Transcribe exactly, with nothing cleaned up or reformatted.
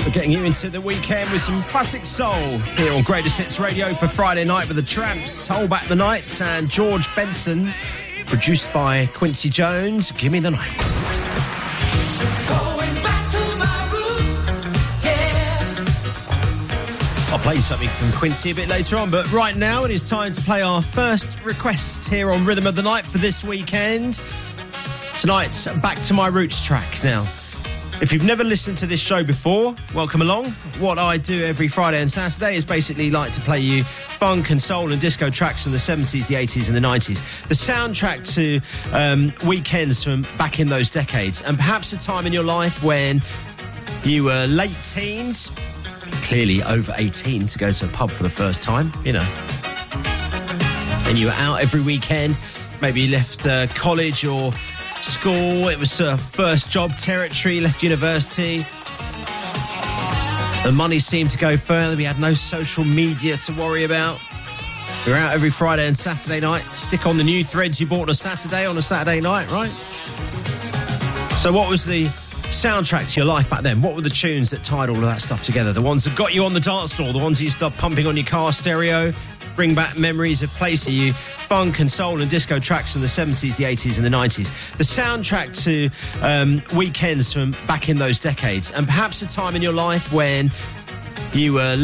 We're getting you into the weekend with some classic soul here on Greatest Hits Radio for Friday night with the Tramps, Hold Back the Night, and George Benson, produced by Quincy Jones, Give Me the Night. Going back to my roots, yeah. I'll play you something from Quincy a bit later on, but right now it is time to play our first request here on Rhythm of the Night for this weekend. Tonight's Back to My Roots track. Now, if you've never listened to this show before, welcome along. What I do every Friday and Saturday is basically like to play you funk and soul and disco tracks from the seventies, the eighties and the nineties. The soundtrack to um, weekends from back in those decades, and perhaps a time in your life when you were late teens, clearly over eighteen to go to a pub for the first time, you know. And you were out every weekend, maybe you left uh, college or school, it was uh, first job territory, left university. The money seemed to go further, we had no social media to worry about. We were out every Friday and Saturday night, stick on the new threads you bought on a Saturday on a Saturday night, right? So what was the soundtrack to your life back then? What were the tunes that tied all of that stuff together? The ones that got you on the dance floor, the ones that you stopped pumping on your car stereo, bring back memories of places you funk and soul and disco tracks from the seventies, the eighties and the nineties. The soundtrack to um, weekends from back in those decades, and perhaps a time in your life when you were